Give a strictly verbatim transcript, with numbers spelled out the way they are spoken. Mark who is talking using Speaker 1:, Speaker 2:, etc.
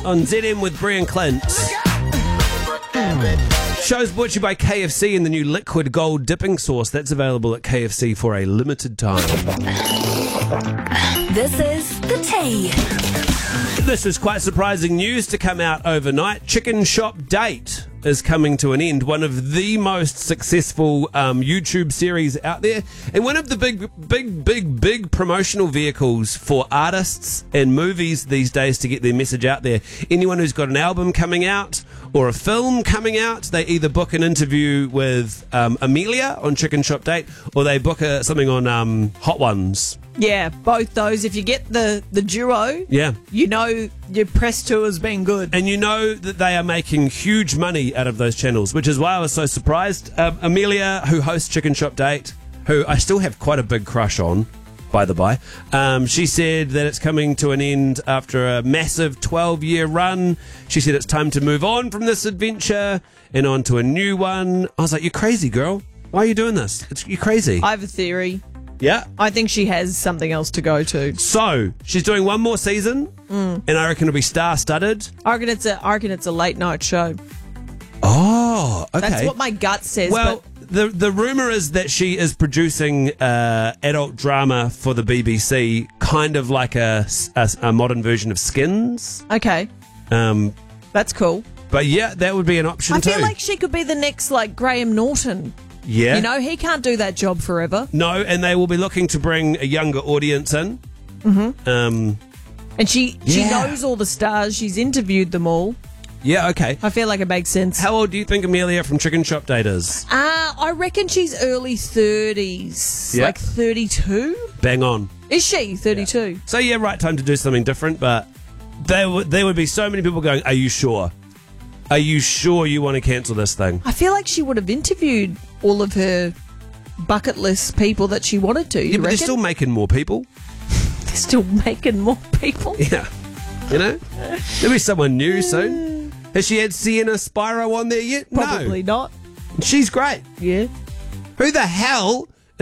Speaker 1: on Z M with Brie and Clint. Show's brought to you by K F C and the new liquid gold dipping sauce that's available at K F C for a limited time.
Speaker 2: This is The Tea.
Speaker 1: This is quite surprising news to come out overnight. Chicken Shop Date is coming to an end. One of the most successful um, YouTube series out there, and one of the big, big, big, big promotional vehicles for artists and movies these days to get their message out there. Anyone who's got an album coming out or a film coming out, they either book an interview with um, Amelia on Chicken Shop Date, or they book a, something on um, Hot Ones.
Speaker 3: Yeah, both those. If you get the, the duo,
Speaker 1: Yeah.
Speaker 3: you know your press tour's been good.
Speaker 1: And you know that they are making huge money out of those channels, which is why I was so surprised. Um, Amelia, who hosts Chicken Shop Date, who I still have quite a big crush on, by the by, um, she said that it's coming to an end after a massive twelve-year run. She said it's time to move on from this adventure and on to a new one. I was like, you're crazy, girl. Why are you doing this? It's, you're crazy.
Speaker 3: I have a theory.
Speaker 1: Yeah.
Speaker 3: I think she has something else to go to.
Speaker 1: So, she's doing one more season,
Speaker 3: Mm.
Speaker 1: and I reckon it'll be star-studded.
Speaker 3: I reckon it's a, I reckon it's a late night show.
Speaker 1: Oh, okay.
Speaker 3: That's what my gut says.
Speaker 1: Well,
Speaker 3: but
Speaker 1: the the rumor is that she is producing uh, adult drama for the B B C, kind of like a, a, a modern version of Skins.
Speaker 3: okay,
Speaker 1: Um,
Speaker 3: that's cool.
Speaker 1: but yeah, that would be an option
Speaker 3: I
Speaker 1: too.
Speaker 3: feel like she could be the next like Graham Norton.
Speaker 1: yeah,
Speaker 3: You know, he can't do that job forever.
Speaker 1: no, and they will be looking to bring a younger audience in. Mm-hmm. Um,
Speaker 3: And she she
Speaker 1: Yeah.
Speaker 3: knows all the stars. She's interviewed them all.
Speaker 1: yeah, okay.
Speaker 3: I feel like it makes sense.
Speaker 1: How old do you think Amelia from Chicken Shop Date is?
Speaker 3: Uh, I reckon she's early thirties,
Speaker 1: Yeah.
Speaker 3: like thirty-two.
Speaker 1: Bang on.
Speaker 3: Is she thirty-two?
Speaker 1: So yeah, right time to do something different, but there would there would be so many people going, "Are you sure? Are you sure you want to cancel this thing?"
Speaker 3: I feel like she would have interviewed all of her bucket list people that she wanted to. You
Speaker 1: Yeah, but they're
Speaker 3: reckon?
Speaker 1: still making more people.
Speaker 3: They're still making more people.
Speaker 1: Yeah. You know? There'll be someone new soon. Has she had Sienna Spyro on there yet?
Speaker 3: Probably not.
Speaker 1: No. She's great.
Speaker 3: Yeah.
Speaker 1: Who the hell